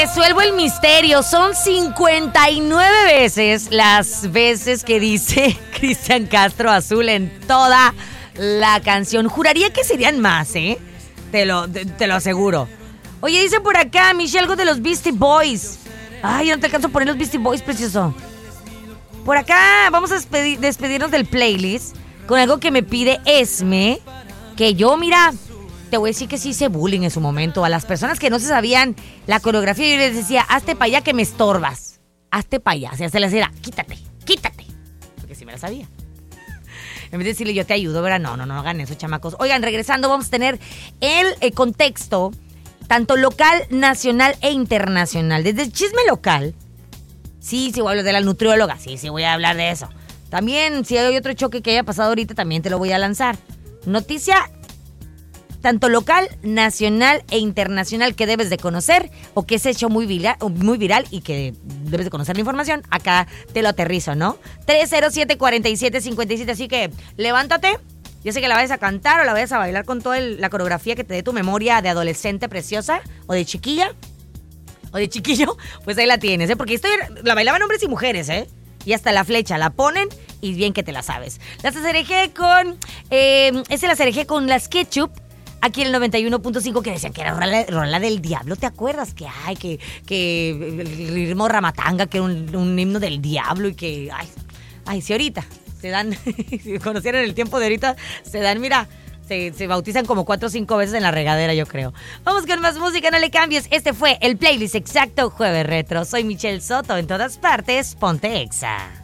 Resuelvo el misterio. Son 59 veces las veces que dice Cristian Castro Azul en toda la canción. Juraría que serían más, ¿eh? Te lo aseguro. Oye, dicen por acá, Michelle, algo de los Beastie Boys. Ay, yo no te alcanzo a poner los Beastie Boys, precioso. Por acá vamos a despedirnos del playlist con algo que me pide Esme. Que yo, mira, te voy a decir que sí hice bullying en su momento. A las personas que no se sabían la coreografía, yo les decía, hazte para allá que me estorbas. Hazte para allá. O sea, se les era, quítate. Porque sí me la sabía. En vez de decirle, yo te ayudo, ¿verdad? No hagan eso, chamacos. Oigan, regresando, vamos a tener el contexto, tanto local, nacional e internacional. Desde el chisme local, sí voy a hablar de la nutrióloga, sí voy a hablar de eso. También, si hay otro choque que haya pasado ahorita, también te lo voy a lanzar. Noticia tanto local, nacional e internacional que debes de conocer o que es hecho muy viral y que debes de conocer la información. Acá te lo aterrizo, ¿no? 307-4757, así que levántate. Yo sé que la vayas a cantar o la vayas a bailar con toda la coreografía que te dé tu memoria de adolescente preciosa o de chiquilla o de chiquillo, pues ahí la tienes, ¿eh? Porque la bailaban hombres y mujeres, ¿eh? Y hasta la flecha la ponen y bien que te la sabes. Las acerejé con... las acerejé con las Ketchup. Aquí en el 91.5 que decían que era rola del diablo. ¿Te acuerdas? Que el ritmo ramatanga, que era un himno del diablo y que... Ay, si ahorita se dan... si conocieran el tiempo de ahorita, se dan, mira... Se bautizan como 4 o 5 veces en la regadera, yo creo. Vamos con más música, no le cambies. Este fue el playlist exacto Jueves Retro. Soy Michelle Soto, en todas partes, ponte Exa.